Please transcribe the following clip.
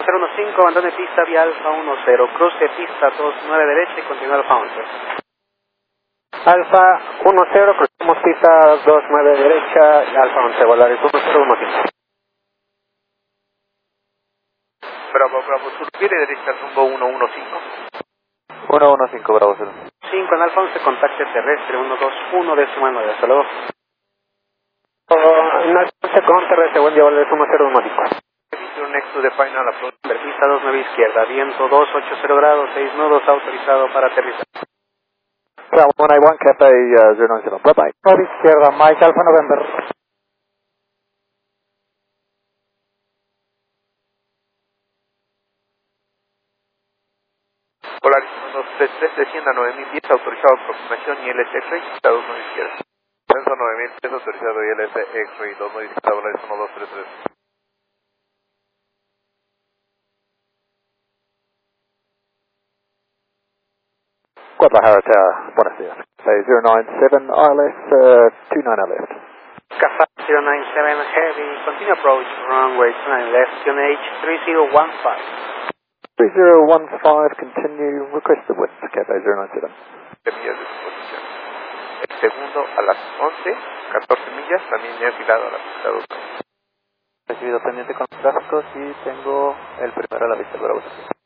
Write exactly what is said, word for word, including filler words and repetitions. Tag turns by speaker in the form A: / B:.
A: cero uno cinco, abandone pista vía Alfa uno cero, cruce pista dos nueve derecha y continúa Alfa once.
B: Alfa uno cero, cruzamos pista dos nueve derecha y Alfa once, Volaris uno cero uno cinco.
C: Bravo, Bravo Sur, viene derecha rumbo uno uno cinco.
D: uno uno cinco, Bravo Sur.
A: cinco en Alfa once, contacte terrestre uno dos uno, décima nueve, hasta luego.
B: Oh, en Alfa once con terrestre, buen día, Volaris uno cero uno cinco.
C: Next to the final approach.
A: Pista dos nueve izquierda, viento dos ochenta grados, seis nudos, autorizado para aterrizar.
D: Bravo one eight one, Cafe uh, zero nine zero, bye bye.
B: nueve izquierda, Mike Alfa November.
C: Polaris uno dos tres tres, descienda nueve mil pies, autorizado aproximación y L S X-Ray, pista dos nueve izquierda. Descenso nueve mil pies, autorizado y L S X-Ray, dos nueve izquierda, Polaris uno dos tres tres.
D: Guadalajara Tower, buenos días. Cafe zero nine seven, I L S uh, two nine I left.
A: Cafe zero nine seven Heavy, continue approach, runway two nine left, Q N H three zero one five.
D: three zero one five, continue, request the wind, Cafe zero nine seven.
C: Millas de disposición. El segundo a las once, catorce millas, también ya afilado a la pista dos.
D: Recibido pendiente con tráfico, sí tengo el primero a la vista, Bravo.